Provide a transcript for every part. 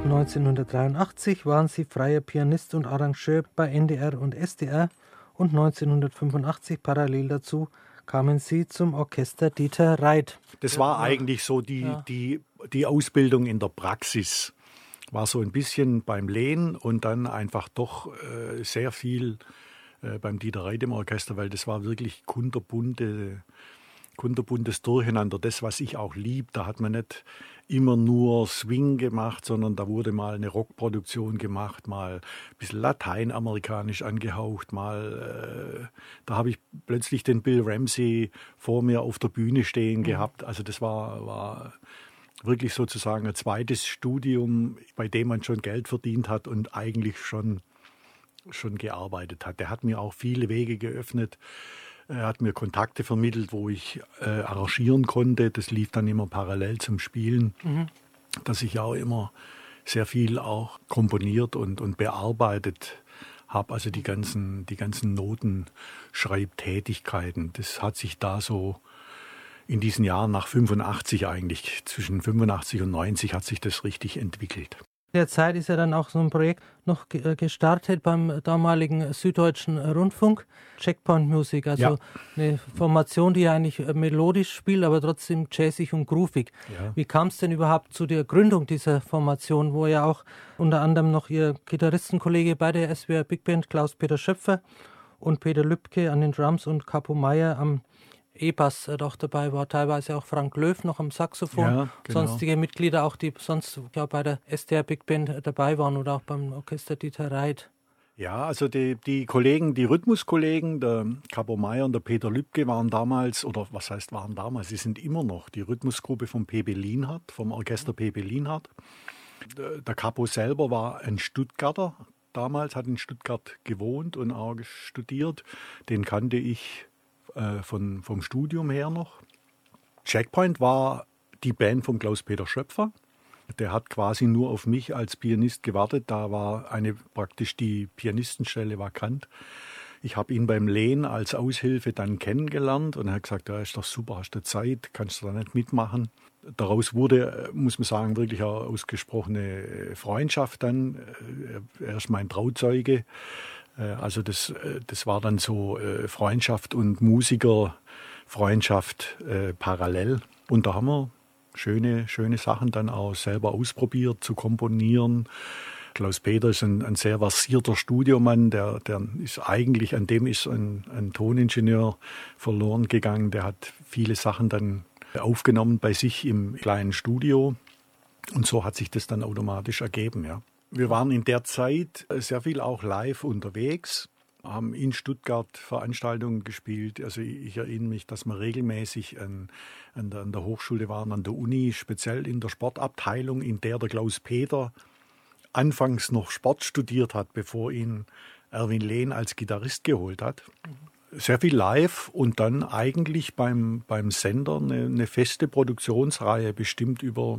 1983 waren sie freier Pianist und Arrangeur bei NDR und SDR und 1985 parallel dazu kamen sie zum Orchester Dieter Reit. Das war eigentlich so die Ausbildung in der Praxis. War so ein bisschen beim Lehn und dann einfach doch sehr viel beim Dieter Reit im Orchester, weil das war wirklich kunterbuntes Durcheinander. Das, was ich auch lieb, da hat man nicht immer nur Swing gemacht, sondern da wurde mal eine Rockproduktion gemacht, mal ein bisschen lateinamerikanisch angehaucht, da habe ich plötzlich den Bill Ramsey vor mir auf der Bühne stehen gehabt. Also das war wirklich sozusagen ein zweites Studium, bei dem man schon Geld verdient hat und eigentlich schon gearbeitet hat. Der hat mir auch viele Wege geöffnet. Er hat mir Kontakte vermittelt, wo ich arrangieren konnte. Das lief dann immer parallel zum Spielen, dass ich auch immer sehr viel auch komponiert und bearbeitet habe. Also die ganzen Notenschreibtätigkeiten. Das hat sich da so in diesen Jahren nach 85 eigentlich, zwischen 85 und 90 hat sich das richtig entwickelt. Derzeit ist ja dann auch so ein Projekt noch gestartet beim damaligen Süddeutschen Rundfunk, Checkpoint Music, also eine Formation, die ja eigentlich melodisch spielt, aber trotzdem jazzig und groovig. Ja. Wie kam es denn überhaupt zu der Gründung dieser Formation, wo ja auch unter anderem noch Ihr Gitarristenkollege bei der SWR Big Band, Klaus-Peter Schöpfer, und Peter Lübke an den Drums und Capo Meier am E-Bass doch dabei war, teilweise auch Frank Löw noch am Saxophon, genau. Sonstige Mitglieder auch, die sonst bei der SDR Big Band dabei waren oder auch beim Orchester Dieter Reit. Ja, also die Kollegen, die Rhythmuskollegen, der Capo Meier und der Peter Lübke waren damals, oder was heißt waren damals, sie sind immer noch die Rhythmusgruppe vom PB Lienhardt, vom Orchester PB Lienhardt. Der Capo selber war ein Stuttgarter, damals hat in Stuttgart gewohnt und auch studiert, den kannte ich vom Studium her noch. Checkpoint war die Band von Klaus-Peter Schöpfer. Der hat quasi nur auf mich als Pianist gewartet. Da war praktisch die Pianistenstelle vakant. Ich habe ihn beim Lehn als Aushilfe dann kennengelernt und er hat gesagt, ja, ist doch super, hast du Zeit, kannst du da nicht mitmachen. Daraus wurde, muss man sagen, wirklich eine ausgesprochene Freundschaft dann. Er ist mein Trauzeuge. Also das war dann so Freundschaft und Musikerfreundschaft parallel. Und da haben wir schöne Sachen dann auch selber ausprobiert zu komponieren. Klaus-Peter ist ein sehr versierter Studiomann, der ist eigentlich, an dem ist ein Toningenieur verloren gegangen. Der hat viele Sachen dann aufgenommen bei sich im kleinen Studio. Und so hat sich das dann automatisch ergeben, ja. Wir waren in der Zeit sehr viel auch live unterwegs, haben in Stuttgart Veranstaltungen gespielt. Also ich erinnere mich, dass wir regelmäßig an der Hochschule waren, an der Uni, speziell in der Sportabteilung, in der Klaus-Peter anfangs noch Sport studiert hat, bevor ihn Erwin Lehn als Gitarrist geholt hat. Sehr viel live und dann eigentlich beim Sender eine feste Produktionsreihe, bestimmt über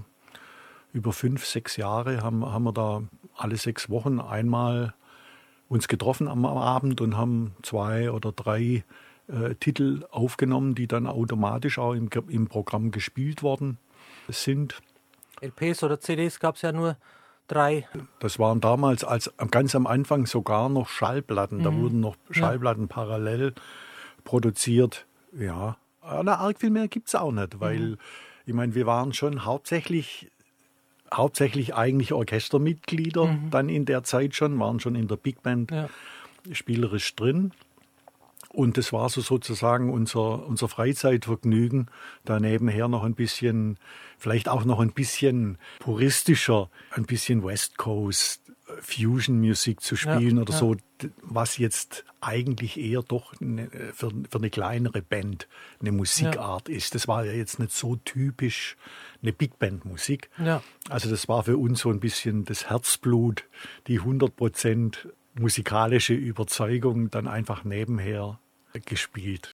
5-6 Jahre haben wir da alle 6 Wochen einmal uns getroffen am Abend und haben 2 oder 3 Titel aufgenommen, die dann automatisch auch im Programm gespielt worden sind. LPs oder CDs gab es ja nur 3. Das waren damals ganz am Anfang sogar noch Schallplatten. Da wurden noch Schallplatten parallel produziert. Ja, arg viel mehr gibt es auch nicht, weil ich meine, wir waren schon hauptsächlich eigentlich Orchestermitglieder, dann in der Zeit waren schon in der Big Band spielerisch drin. Und das war so sozusagen unser Freizeitvergnügen, da nebenher noch ein bisschen, vielleicht auch noch ein bisschen puristischer, ein bisschen West Coast Fusion-Musik zu spielen oder so, was jetzt eigentlich eher doch für eine kleinere Band eine Musikart ist. Das war ja jetzt nicht so typisch eine Big Band-Musik. Ja. Also das war für uns so ein bisschen das Herzblut, die 100% musikalische Überzeugung dann einfach nebenher gespielt.